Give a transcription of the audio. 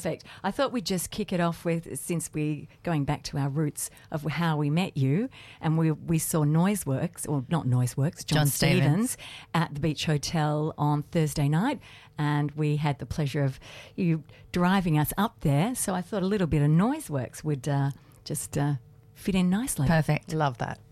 Perfect. I thought we'd just kick it off with, since we're going back to our roots of how we met you, and we saw Noiseworks, or not Noiseworks, John Stevens at the Beach Hotel on Thursday night, and we had the pleasure of you driving us up there. So I thought a little bit of Noiseworks would just fit in nicely. Perfect. Love that.